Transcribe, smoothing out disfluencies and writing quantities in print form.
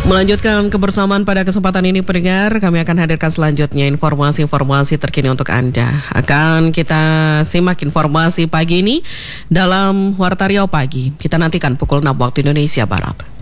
Melanjutkan kebersamaan pada kesempatan ini pendengar, kami akan hadirkan selanjutnya informasi-informasi terkini untuk Anda. Akan kita simak informasi pagi ini dalam Warta Riau Pagi. Kita nantikan pukul 6 waktu Indonesia Barat.